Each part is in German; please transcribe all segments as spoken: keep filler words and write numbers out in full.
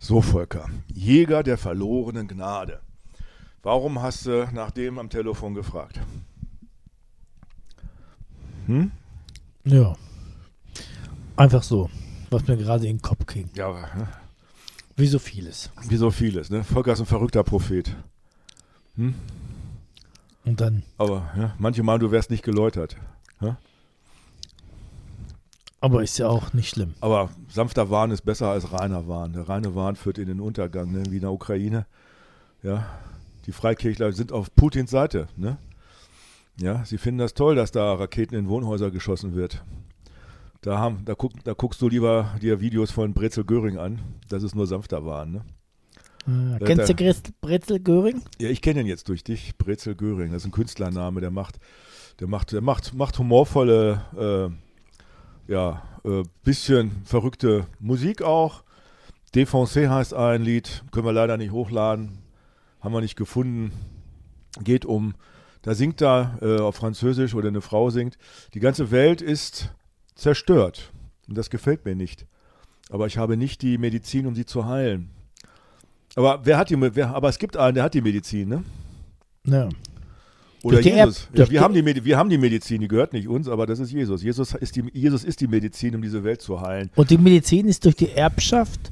So, Volker, Jäger der verlorenen Gnade. Warum hast du nach dem am Telefon gefragt? Hm? Ja. Einfach so, was mir gerade in den Kopf ging. Ja, ne? Wie so vieles. Wie so vieles, ne? Volker ist ein verrückter Prophet. Hm? Und dann. Aber ja, manche meinen, du wärst nicht geläutert. Ja? Aber ist ja auch nicht schlimm. Aber sanfter Wahn ist besser als reiner Wahn. Der reine Wahn führt in den Untergang, ne? Wie in der Ukraine. Ja, die Freikirchler sind auf Putins Seite. Ne? Ja, sie finden das toll, dass da Raketen in Wohnhäuser geschossen wird. Da, haben, da, guck, da guckst du lieber dir Videos von Brezel Göring an. Das ist nur sanfter Wahn. Ne? Äh, kennst du Christ Brezel Göring? Ja, ich kenne ihn jetzt durch dich. Brezel Göring, das ist ein Künstlername. Der macht, der macht, der macht, macht humorvolle, äh, ja, äh, bisschen verrückte Musik auch. Défoncé heißt ein Lied, können wir leider nicht hochladen, haben wir nicht gefunden. Geht um, da singt da äh, auf Französisch oder eine Frau singt, die ganze Welt ist zerstört und das gefällt mir nicht. Aber ich habe nicht die Medizin, um sie zu heilen. Aber wer hat die? Wer, aber es gibt einen, der hat die Medizin, ne? Ja. Oder Durch die Jesus. Erb- durch Ja, wir, die- haben die Medi- wir haben die Medizin, die gehört nicht uns, aber das ist Jesus. Jesus ist die, Jesus ist die Medizin, um diese Welt zu heilen. Und die Medizin ist durch die Erbschaft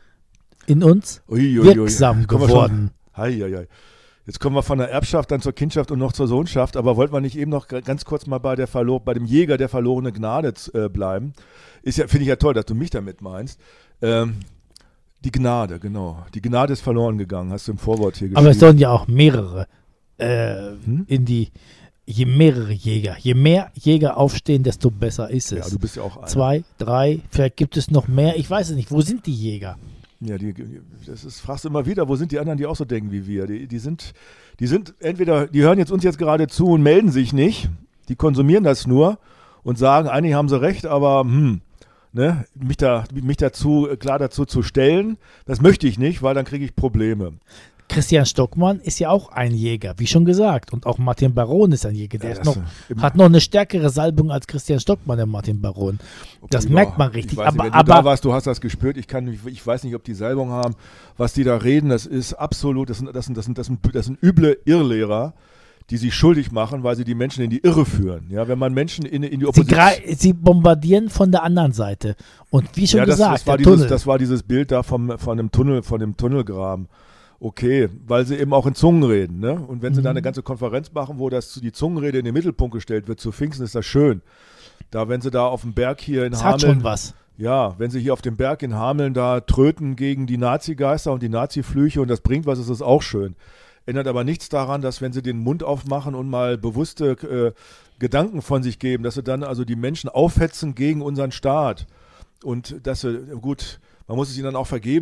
in uns Ui, ui, ui. wirksam Kommen wir geworden. schon- Hei, hei, hei. Jetzt kommen wir von der Erbschaft dann zur Kindschaft und noch zur Sohnschaft, aber wollten wir nicht eben noch g- ganz kurz mal bei, der Verlo- bei dem Jäger der verlorenen Gnade äh, bleiben? Ist ja, finde ich ja toll, dass du mich damit meinst. Ähm, die Gnade, genau. Die Gnade ist verloren gegangen, hast du im Vorwort hier geschrieben. Aber es sollen ja auch mehrere äh, Hm? in die, je mehrere Jäger, je mehr Jäger aufstehen, desto besser ist es. Ja, du bist ja auch einer. Zwei, drei, vielleicht gibt es noch mehr, ich weiß es nicht. Wo sind die Jäger? Ja, die, das ist, fragst du immer wieder, wo sind die anderen, die auch so denken wie wir? Die, die sind, die sind entweder, die hören jetzt uns jetzt gerade zu und melden sich nicht, die konsumieren das nur und sagen, eigentlich haben sie recht, aber hm, ne, mich, da, mich dazu, klar dazu zu stellen, das möchte ich nicht, weil dann kriege ich Probleme. Christian Stockmann ist ja auch ein Jäger, wie schon gesagt. Und auch Martin Baron ist ein Jäger. Der Ja, ist das, noch, äh, hat noch eine stärkere Salbung als Christian Stockmann, der Martin Baron. Das Ja, merkt man ich richtig. weiß Aber, nicht, wenn du aber da warst, du hast das gespürt. Ich, kann, ich, ich weiß nicht, ob die Salbung haben, was die da reden. Das ist absolut, das sind, das sind, das sind, das sind, das sind üble Irrlehrer, die sich schuldig machen, weil sie die Menschen in die Irre führen. Ja, wenn man Menschen in, in die sie, Opposition... grei- sie bombardieren von der anderen Seite. Und wie schon Ja, das, gesagt, das, war der dieses, Tunnel. das war dieses Bild da vom, von dem Tunnel, von dem Tunnelgraben. Okay, weil sie eben auch in Zungen reden, ne? Und wenn sie Mhm. da eine ganze Konferenz machen, wo das die Zungenrede in den Mittelpunkt gestellt wird, zu Pfingsten ist das schön. Da, wenn sie da auf dem Berg hier in das hat Hameln, schon was. ja, wenn sie hier auf dem Berg in Hameln da tröten gegen die Nazi-Geister und die Nazi-Flüche und das bringt was, ist das auch schön. Ändert aber nichts daran, dass wenn sie den Mund aufmachen und mal bewusste äh, Gedanken von sich geben, dass sie dann also die Menschen aufhetzen gegen unseren Staat und dass sie, gut, man muss es ihnen dann auch vergeben,